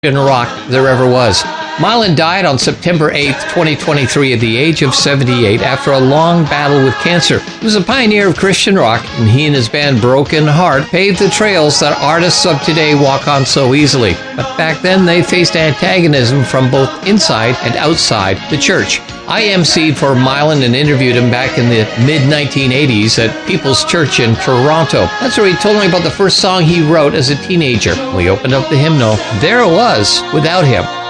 rock there ever was. Mylon died on September 8, 2023 at the age of 78 after a long battle with cancer. He was a pioneer of Christian rock, and he and his band Broken Heart paved the trails that artists of today walk on so easily. But back then, they faced antagonism from both inside and outside the church. I emceed for Mylon and interviewed him back in the mid-1980s at People's Church in Toronto. That's where he told me about the first song he wrote as a teenager. We opened up the hymnal. There it was, without him.